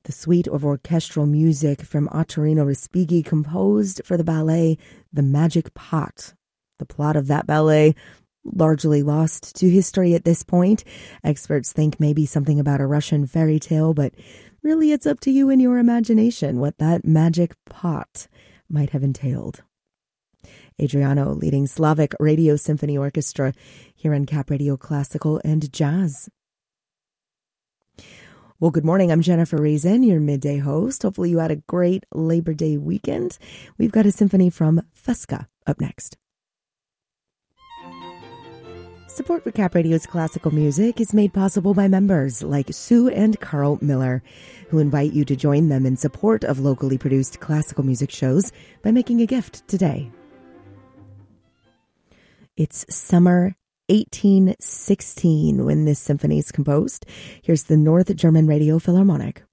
the suite of orchestral music from Ottorino Respighi composed for the ballet The Magic Pot. The plot of that ballet, largely lost to history at this point. Experts think maybe something about a Russian fairy tale, but really it's up to you and your imagination what that magic pot might have entailed. Adriano leading Slavic Radio Symphony Orchestra here on Cap Radio Classical and Jazz. Well, good morning. I'm Jennifer Reason, your midday host. Hopefully you had a great Labor Day weekend. We've got a symphony from Fusca up next. Support for Cap Radio's classical music is made possible by members like Sue and Carl Miller, who invite you to join them in support of locally produced classical music shows by making a gift today. It's summer 1816 when this symphony is composed. Here's the North German Radio Philharmonic.